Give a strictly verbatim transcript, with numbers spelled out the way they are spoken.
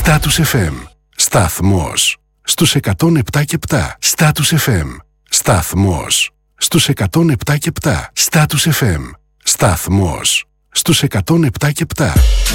Status εφ εμ. Σταθμός στους εκατόν επτά και επτά. Status εφ εμ. Σταθμός στους εκατόν επτά και επτά. Status εφ εμ. Σταθμός στους εκατόν επτά και επτά.